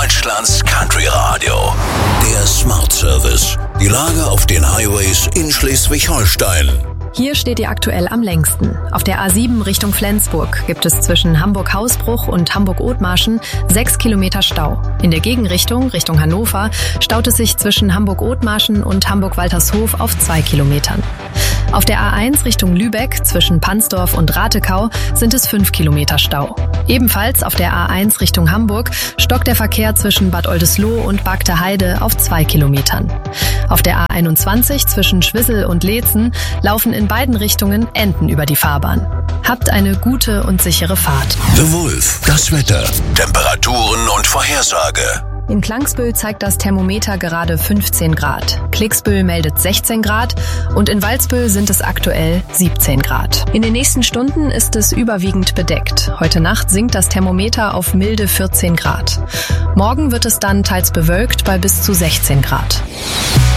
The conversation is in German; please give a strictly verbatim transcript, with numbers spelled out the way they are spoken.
Deutschlands Country Radio. Der Smart Service. Die Lage auf den Highways in Schleswig-Holstein. Hier steht ihr aktuell am längsten. Auf der A sieben Richtung Flensburg gibt es zwischen Hamburg-Hausbruch und Hamburg-Othmarschen sechs Kilometer Stau. In der Gegenrichtung, Richtung Hannover, staut es sich zwischen Hamburg-Othmarschen und Hamburg-Waltershof auf zwei Kilometern. Auf der A eins Richtung Lübeck zwischen Pansdorf und Ratekau sind es fünf Kilometer Stau. Ebenfalls auf der A eins Richtung Hamburg stockt der Verkehr zwischen Bad Oldesloe und Bagter Heide auf zwei Kilometern. Auf der A einundzwanzig zwischen Schwissel und Leetzen laufen in beiden Richtungen Enten über die Fahrbahn. Habt eine gute und sichere Fahrt. The Wolf, das Wetter, Temperaturen und Vorhersage. In Klangsbühl zeigt das Thermometer gerade fünfzehn Grad. Klicksbühl meldet sechzehn Grad und in Waldsbüll sind es aktuell siebzehn Grad. In den nächsten Stunden ist es überwiegend bedeckt. Heute Nacht sinkt das Thermometer auf milde vierzehn Grad. Morgen wird es dann teils bewölkt bei bis zu sechzehn Grad.